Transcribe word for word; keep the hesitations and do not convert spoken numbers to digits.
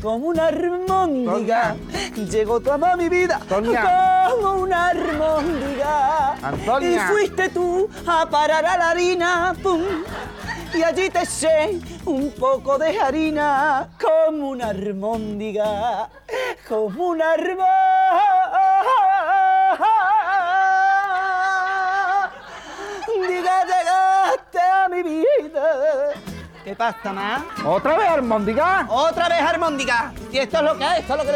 como una armóndiga. Llegó tu amor a mi vida Antonia. como una armóndiga. Antonia. Y fuiste tú a parar a la harina, pum. Y allí te eché un poco de harina como una armóndiga, como una armóndiga. Llegaste a mi vida. ¿Qué pasa, ma? ¿Otra vez, Armóndiga? Otra vez armóndiga. Y esto es lo que es, esto es lo que